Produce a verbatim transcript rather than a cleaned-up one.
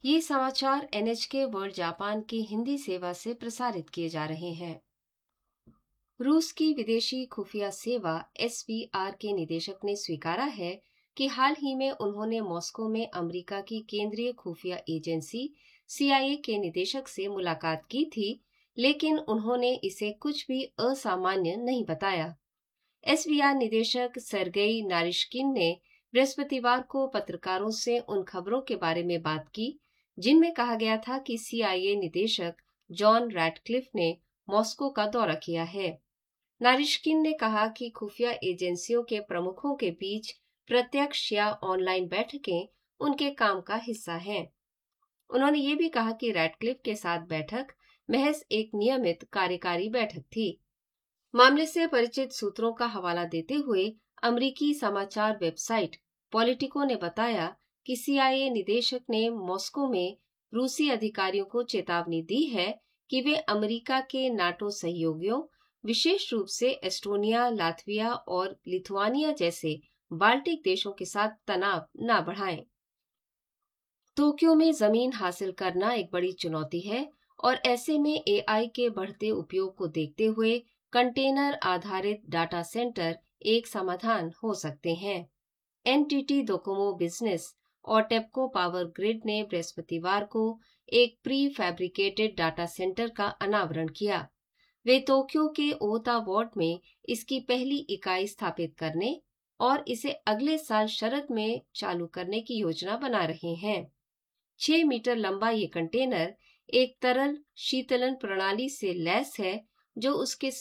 ये समाचार N H के वर्ल्ड जापान की हिंदी सेवा से प्रसारित किए जा रहे हैं। रूस की विदेशी खुफिया सेवा एस वी आर के निदेशक ने स्वीकारा है कि हाल ही में उन्होंने मॉस्को में अमेरिका की केंद्रीय खुफिया एजेंसी सी आई ए के निदेशक से मुलाकात की थी, लेकिन उन्होंने इसे कुछ भी असामान्य नहीं बताया। एस वी आर निदेशक सर्गेई नारिश्किन ने बृहस्पतिवार को पत्रकारों से उन खबरों के बारे में बात की जिनमें कहा गया था कि सी आई ए निदेशक जॉन रैटक्लिफ ने मॉस्को का दौरा किया है। नारिश्किन ने कहा कि खुफिया एजेंसियों के प्रमुखों के बीच प्रत्यक्ष या ऑनलाइन बैठकें उनके काम का हिस्सा हैं। उन्होंने ये भी कहा कि रैटक्लिफ के साथ बैठक महज एक नियमित कार्यकारी बैठक थी। मामले से परिचित सूत्रों का हवाला देते हुए अमेरिकी समाचार वेबसाइट पॉलिटिको ने बताया कि सी आई ए निदेशक ने मॉस्को में रूसी अधिकारियों को चेतावनी दी है कि वे अमेरिका के नाटो सहयोगियों, विशेष रूप से एस्टोनिया, लातविया और लिथुआनिया जैसे बाल्टिक देशों के साथ तनाव न बढ़ाएं। टोक्यो में जमीन हासिल करना एक बड़ी चुनौती है और ऐसे में ए आई के बढ़ते उपयोग को देखते हुए कंटेनर आधारित डाटा सेंटर एक समाधान हो सकते हैं। N T T Docomo business और टेप्को पावर ग्रिड ने बृहस्पतिवार को एक प्री फैब्रिकेटेड डाटा सेंटर का अनावरण किया। वे टोक्यो के ओहता वार्ड में इसकी पहली इकाई स्थापित करने और इसे अगले साल शरद में चालू करने की योजना बना रहे हैं। छह मीटर लंबा ये कंटेनर एक तरल शीतलन प्रणाली से लैस है जो उसके